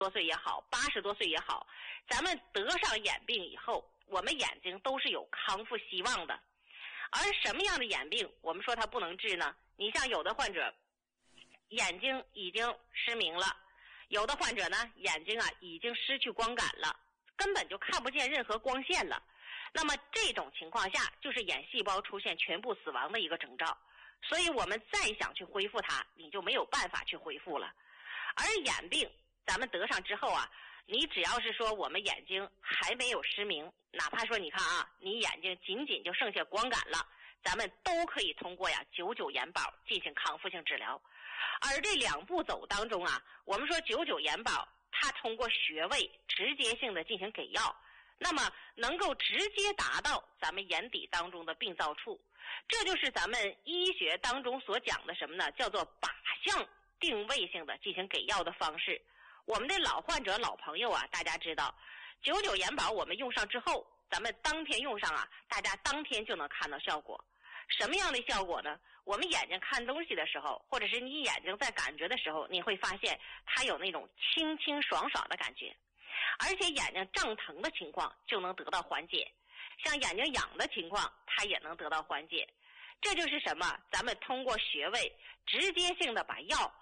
多岁也好，80多岁也好，咱们得上眼病以后，我们眼睛都是有康复希望的。而什么样的眼病我们说它不能治呢？你像有的患者眼睛已经失明了，有的患者呢眼睛已经失去光感了，根本就看不见任何光线了。那么这种情况下就是眼细胞出现全部死亡的一个征兆，所以我们再想去恢复它，你就没有办法去恢复了。而眼病咱们得上之后你只要是说我们眼睛还没有失明，哪怕说你看你眼睛仅仅就剩下光感了，咱们都可以通过99眼保进行康复性治疗。而这2步走当中我们说99眼保它通过穴位直接性的进行给药，那么能够直接达到咱们眼底当中的病灶处，这就是咱们医学当中所讲的什么呢？叫做靶向定位性的进行给药的方式。我们的老患者老朋友大家知道99眼保我们用上之后，咱们当天用上大家当天就能看到效果。什么样的效果呢？我们眼睛看东西的时候，或者是你眼睛在感觉的时候，你会发现它有那种清清爽爽的感觉，而且眼睛胀疼的情况就能得到缓解，像眼睛痒的情况它也能得到缓解。这就是什么？咱们通过穴位直接性的把药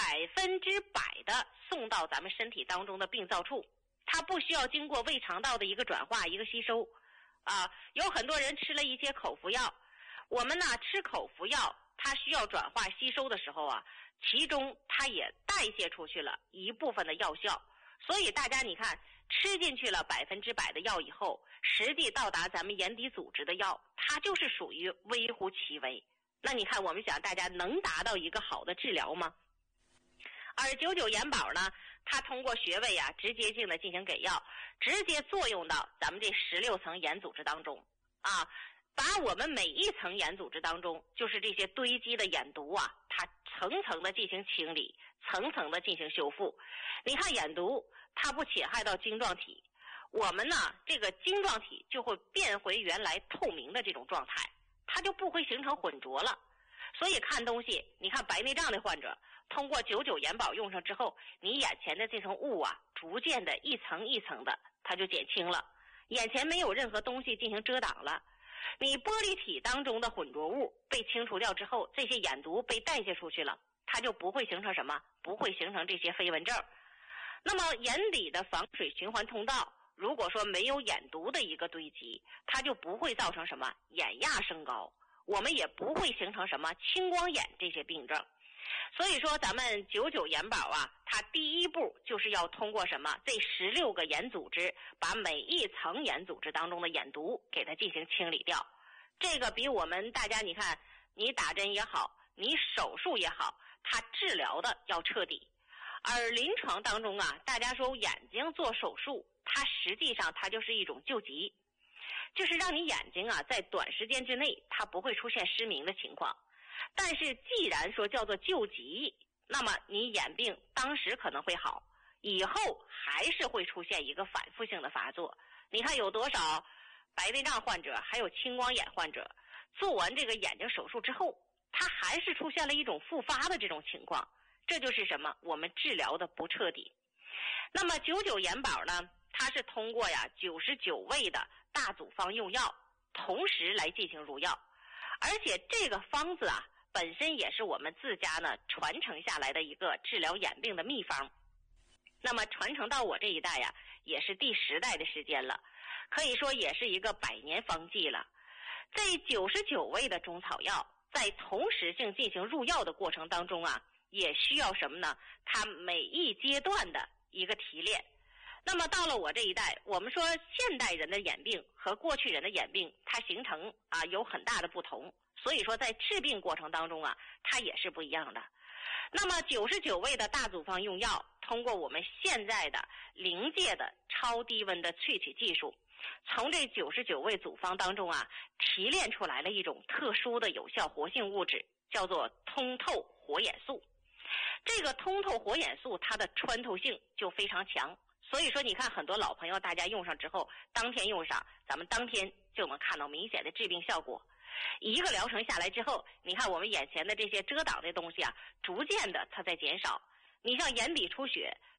100%的送到咱们身体当中的病灶处，它不需要经过胃肠道的一个转化一个吸收有很多人吃了一些口服药，我们吃口服药它需要转化吸收的时候其中它也代谢出去了一部分的药效，所以大家你看吃进去了100%的药以后，实际到达咱们眼底组织的药它就是属于微乎其微。那你看我们想大家能达到一个好的治疗吗？而99眼保呢，它通过穴位直接性的进行给药，直接作用到咱们这16层眼组织当中把我们每一层眼组织当中就是这些堆积的眼毒它层层的进行清理，层层的进行修复。你看眼毒它不侵害到晶状体，我们这个晶状体就会变回原来透明的这种状态，它就不会形成混浊了。所以看东西，你看白内障的患者通过99眼保用上之后，你眼前的这层雾逐渐的一层一层的它就减轻了，眼前没有任何东西进行遮挡了。你玻璃体当中的混浊物被清除掉之后，这些眼毒被代谢出去了，它就不会形成什么？不会形成这些飞蚊症。那么眼底的防水循环通道，如果说没有眼毒的一个堆积，它就不会造成什么眼压升高，我们也不会形成什么青光眼这些病症。所以说咱们99眼保它第一步就是要通过什么？这16个眼组织把每一层眼组织当中的眼毒给它进行清理掉。这个比我们大家你看你打针也好，你手术也好，它治疗的要彻底。而临床当中大家说眼睛做手术，它实际上它就是一种救急，就是让你眼睛在短时间之内它不会出现失明的情况。但是既然说叫做救急，那么你眼病当时可能会好，以后还是会出现一个反复性的发作。你看有多少白内障患者还有青光眼患者做完这个眼睛手术之后，他还是出现了一种复发的这种情况，这就是什么？我们治疗的不彻底。那么99眼保呢，它是通过99味的大组方用药同时来进行入药，而且这个方子本身也是我们自家传承下来的一个治疗眼病的秘方。那么传承到我这一代也是第10代的时间了，可以说也是一个100年方剂了。这99味的中草药在同时性进行入药的过程当中也需要什么呢？它每一阶段的一个提炼。那么到了我这一代，我们说现代人的眼病和过去人的眼病它形成有很大的不同，所以说在治病过程当中它也是不一样的。那么99味的大组方用药，通过我们现在的临界的超低温的萃取技术，从这99味组方当中提炼出来了一种特殊的有效活性物质，叫做通透火眼素。这个通透火眼素它的穿透性就非常强，所以说你看很多老朋友大家用上之后，当天用上，咱们当天就能看到明显的治病效果。一个疗程下来之后，你看我们眼前的这些遮挡的东西逐渐的它在减少。你像眼底出血，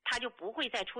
它就不会再出